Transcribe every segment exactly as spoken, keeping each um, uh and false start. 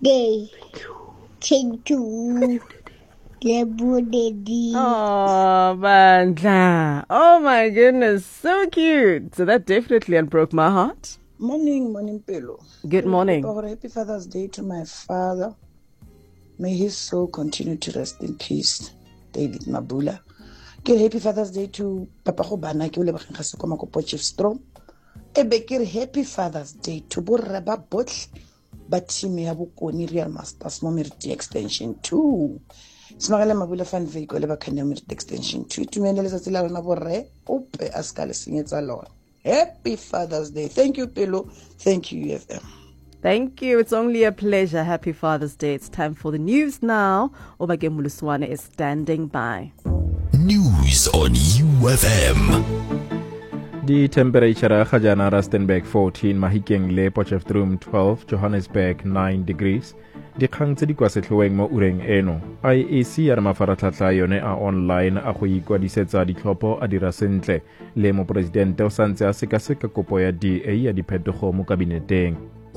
Day. Thank you. Daddy. Oh, Bandla. Oh my goodness, so cute. So that definitely unbroke my heart. Morning, morning, Pelo. Good morning. Happy Father's Day to my father. May his soul continue to rest in peace. David Mabula. Ke happy Father's Day to Papa Hobana ke le bageng ga se koma ko Potchefstroom. E be ke happy Father's Day to borra ba botlhe ba team ya Bokoni Real Masters mo Meriti Extension two. Smagale Mabula fan vehicle le ba khanya Meriti Extension two. Tumene le tsatsi la rona borre ope a ska le senyetsa lona. Happy Father's Day. Thank you, Pelo. Thank you, U F M. Thank you. It's only a pleasure. Happy Father's Day. It's time for the news now. Obake Muluswane is standing by. News on U F M. The temperature ga jana Rustenburg fourteen, Mahikeng le Potchefstroom twelve, Johannesburg nine degrees. Dikgang tse di kwa setlhoeng mo ureng eno. I A C ya mafaratlhatlha yone a online a go ikwadisetsa ditlhopho a dira sentle le mo presidente o santse a sekaseka kopo ya D A ya diphetogo mo kabineteng.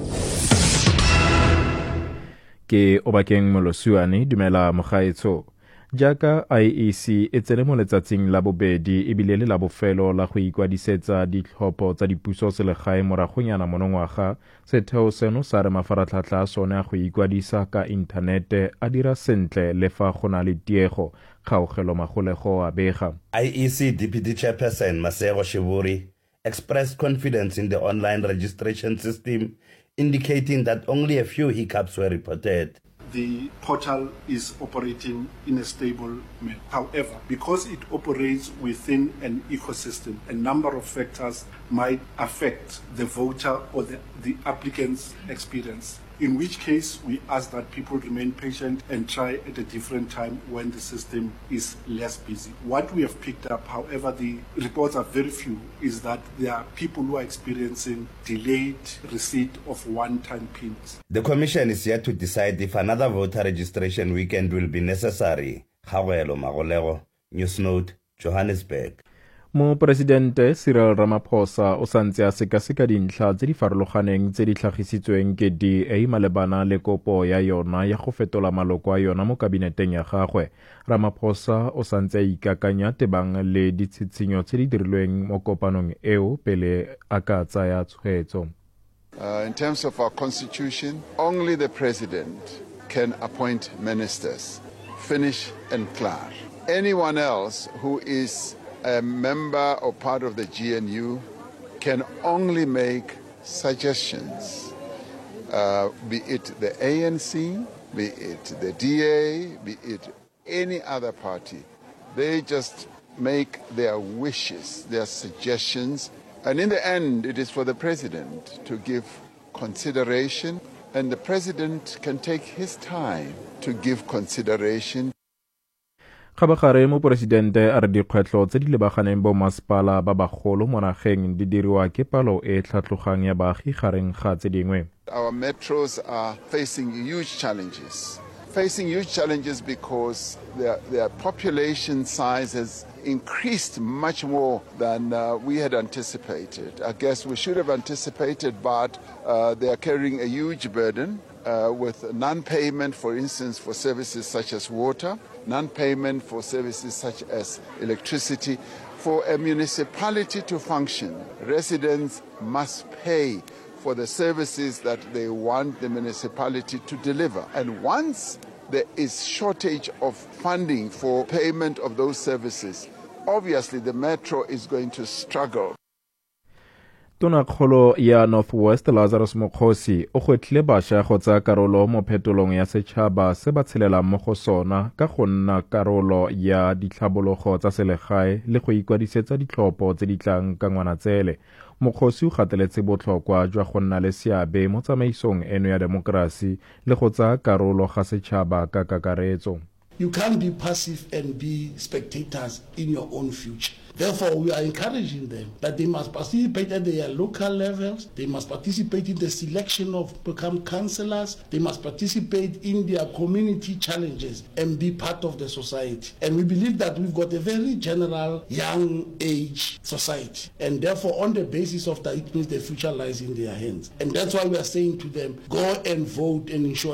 Ke Obakeng Molosuane dumela mogaetso. Jaaka I A C e tsene mo letsatsing la bobedi ebile le la bofelo la go ikwadisetsa ditlhopho tsa dipuso selegae moragonyana monongwaga, setheo seno sa re mafaratlhatlha a sone a go ikwadisa ka inthanete a dira sentle le fa go na le tiego, kgaogelo magolego a bega. I A C Deputy Chairperson Masego Shivuri expressed confidence in the online registration system, indicating that only a few hiccups were reported. The portal is operating in a stable manner. However, because it operates within an ecosystem, a number of factors might affect the voter or the, the applicant's experience, in which case we ask that people remain patient and try at a different time when the system is less busy. What we have picked up, however, the reports are very few, is that there are people who are experiencing delayed receipt of one-time pins. The Commission is yet to decide if another voter registration weekend will be necessary. Hawelo Magolego, Newsnote, Johannesburg. Mo Presidente Cyril Ramaphosa o santse a sekaseka dintlha tse di farologaneng tse di tlhagisitsweng ke D A malebana le kopo ya yona ya go fetola maloko a yona mo kabineteng ya gagwe. Ramaphosa o santse a ikakanya tebang le ditshitshinyo tse di dirilweng mo kopanong eo pele a ka tsaya tshwetso. Uh, in terms of our constitution, only the president can appoint ministers, finish and clear. Anyone else who is a member or part of the G N U can only make suggestions, uh, be it the A N C, be it the D A, be it any other party. They just make their wishes, their suggestions, and in the end, it is for the president to give consideration, and the president can take his time to give consideration. Gabagare mo presidente a re dikgwetlho tse di lebaganeng bo masepala ba bagolo mo nageng di diriwa ke palo e tlhatlogang ya baagi gareng ga tse dingwe. Our metros are facing huge challenges. Facing huge challenges because their, their population size has increased much more than uh, we had anticipated. I guess we should have anticipated, but uh, they are carrying a huge burden uh, with non-payment, for instance, for services such as water, non-payment for services such as electricity. For a municipality to function, residents must pay for the services that they want the municipality to deliver. And once there is shortage of funding for payment of those services, obviously the metro is going to struggle. Tonakgolo ya Northwest Lazarus Mokgosi o gwetlile bašwa go tsaya karolo mo phetolong ya setšhaba se ba tshelelang mo go sona ka go nna karolo ya ditlhabologo tsa selegae le go ikwadisetsa ditlhopho tse di tlang ka Ngwanatsele. Mokgosi o gateletse botlhokwa jwa go nna le seabe mo tsamaisong eno ya demokrasi le go tsaya karolo ga setšhaba ka kakaretso. You can't be passive and be spectators in your own future. Therefore, we are encouraging them that they must participate at their local levels, they must participate in the selection of become councillors, they must participate in their community challenges and be part of the society. And we believe that we've got a very general young age society. And therefore, on the basis of that, it means the future lies in their hands. And that's why we are saying to them, go and vote and ensure